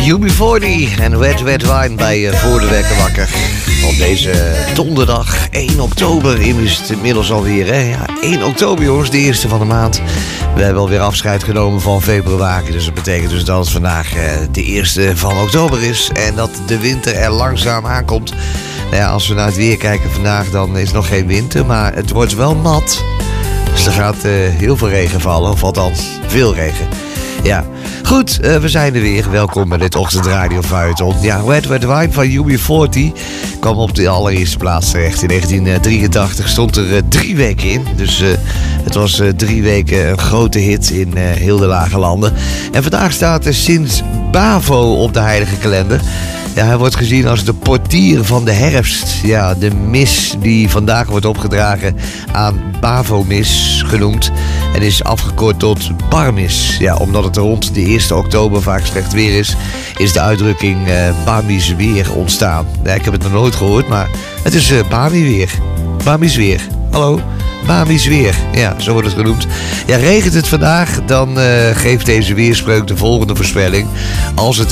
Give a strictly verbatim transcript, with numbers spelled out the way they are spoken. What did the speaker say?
U B veertig en Wet Wet Wine bij uh, Voor de Wekker Wakker. Op deze donderdag één oktober is het inmiddels alweer. Hè? Ja, één oktober jongens, de eerste van de maand. We hebben alweer afscheid genomen van februari. Dus dat betekent dus dat het vandaag uh, de eerste van oktober is. En dat de winter er langzaam aankomt. Nou ja, als we naar het weer kijken vandaag, dan is het nog geen winter. Maar het wordt wel nat. Dus er gaat uh, heel veel regen vallen. Of althans, veel regen. Ja, goed, uh, we zijn er weer. Welkom bij dit ochtendradio Feuilleton. Ja, Wet Wet Wine van U B veertig kwam op de allereerste plaats terecht. In negentien drieëntachtig stond er uh, drie weken in. Dus uh, het was uh, drie weken een grote hit in uh, heel de lage landen. En vandaag staat er sinds Bavo op de heilige kalender. Ja, hij wordt gezien als de portier van de herfst. Ja, de mis die vandaag wordt opgedragen aan Bavo-mis genoemd. En is afgekort tot Barmis. Ja, omdat het rond de eerste oktober vaak slecht weer is, is de uitdrukking uh, Bami's weer ontstaan. Ja, ik heb het nog nooit gehoord, maar het is uh, Bami weer. Bami's weer. Hallo? Bami's weer. Ja, zo wordt het genoemd. Ja, regent het vandaag, dan uh, geeft deze weerspreuk de volgende voorspelling. Als het